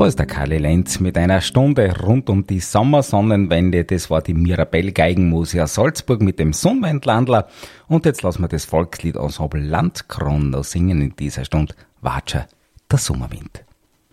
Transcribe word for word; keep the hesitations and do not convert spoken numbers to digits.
Da ist der Karli Lenz mit einer Stunde rund um die Sommersonnenwende. Das war die Mirabell Geigenmusik aus Salzburg mit dem Sonnenwendlandler. Und jetzt lassen wir das Volkslied Ensemble Landkron noch singen in dieser Stunde. Watscher, der Sommerwind.